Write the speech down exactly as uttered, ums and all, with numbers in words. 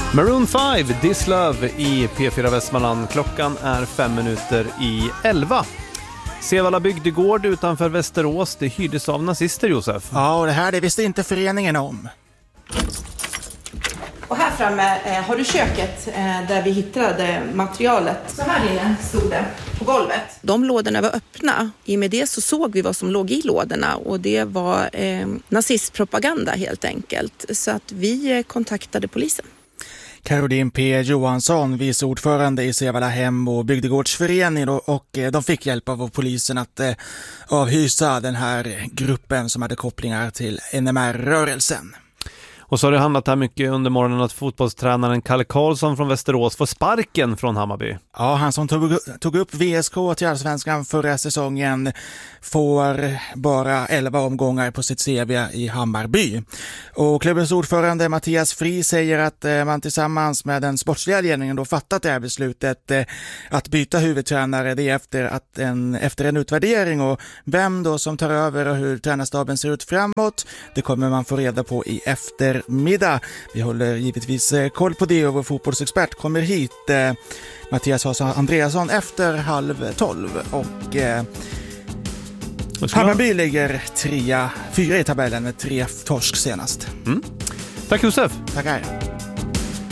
Maroon fem, This Love i P fyra Västmanland. Klockan är fem minuter i elva. Sevalla bygdegård utanför Västerås, det hyrdes av nazister, Josef. Ja, och det här det visste inte föreningen om. Och här framme eh, har du köket eh, där vi hittade materialet. Så här inne stod det på golvet. De lådorna var öppna. I och med det så såg vi vad som låg i lådorna. Och det var eh, nazistpropaganda helt enkelt. Så att vi eh, kontaktade polisen. Caroline P. Johansson, vice ordförande i Sevalla hem- och bygdegårdsförening, och, och de fick hjälp av polisen att eh, avhysa den här gruppen som hade kopplingar till N M R-rörelsen. Och så har det handlat här mycket under morgonen att fotbollstränaren Kalle Karlsson från Västerås får sparken från Hammarby. Ja, han som tog, tog upp V S K till Allsvenskan förra säsongen får bara elva omgångar på sitt C V i Hammarby. Och klubbens ordförande Mattias Fri säger att eh, man tillsammans med den sportsliga ledningen då fattat det här beslutet eh, att byta huvudtränare. Det är efter, att en, efter en utvärdering, och vem då som tar över och hur tränarstaben ser ut framåt, det kommer man få reda på i eftermiddag. Vi håller givetvis eh, koll på det, och vår fotbollsexpert kommer hit, eh, Mattias Hasan Andreasson, efter halv tolv. Och eh, Hammarby ligger trea, fyra i tabellen med tre torsk senast. Mm. Tack Josef. Tackar.